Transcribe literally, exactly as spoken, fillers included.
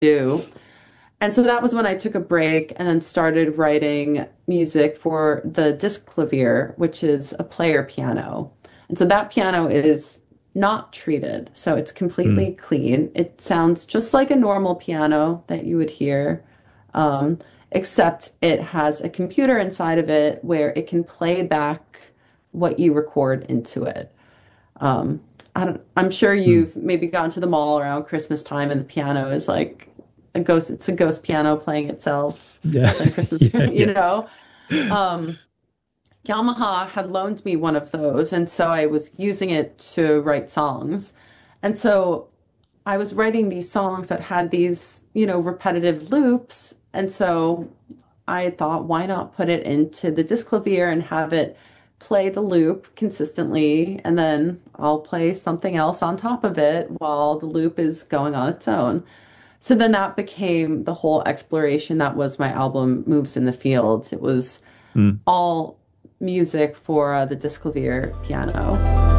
do. And so that was when I took a break and then started writing music for the disc clavier, which is a player piano. And so that piano is not treated, so it's Mm. completely clean. It sounds just like a normal piano that you would hear, um, except it has a computer inside of it where it can play back what you record into it. Um, I don't, I'm sure Mm. you've maybe gone to the mall around Christmas time and the piano is like a ghost, it's a ghost piano playing itself Yeah. at Christmas, Yeah. you Yeah. know? Um, Yamaha had loaned me one of those, and so I was using it to write songs. And so I was writing these songs that had these, you know, repetitive loops. And so I thought, why not put it into the disclavier and have it play the loop consistently, and then I'll play something else on top of it while the loop is going on its own. So then that became the whole exploration. That was my album, Moves in the Field. It was Mm. all music for uh, the disclavier piano.